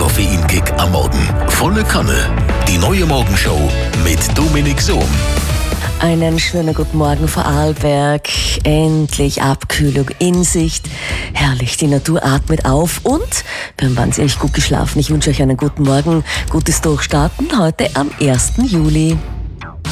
Koffeinkick am Morgen. Volle Kanne. Die neue Morgenshow mit Dominik Sohm. Einen schönen guten Morgen, Vorarlberg. Endlich Abkühlung in Sicht. Herrlich, die Natur atmet auf und wir haben wahnsinnig gut geschlafen. Ich wünsche euch einen guten Morgen, gutes Durchstarten heute am 1. Juli.